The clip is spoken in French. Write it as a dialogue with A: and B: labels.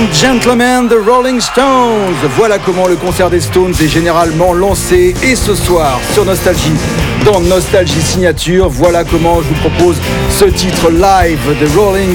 A: and gentlemen, the Rolling Stones. Voilà comment le concert des Stones est généralement lancé. Et ce soir, sur Nostalgie, dans Nostalgie Signature, voilà comment je vous propose ce titre live de Rolling